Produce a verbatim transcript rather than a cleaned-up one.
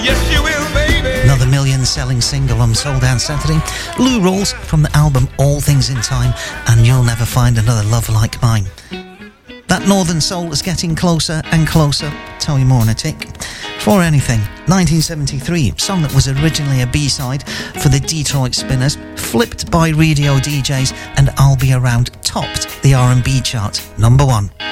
Yes, you will, baby. Another million-selling single on Soul Dance Saturday. Lou Rawls from the album All Things in Time and You'll Never Find Another Love Like Mine. That Northern Soul is getting closer and closer. Tell you more in a tick. For Anything, nineteen seventy-three, song that was originally a B-side for the Detroit Spinners, flipped by radio D Js, and I'll Be Around topped the R and B chart, number one.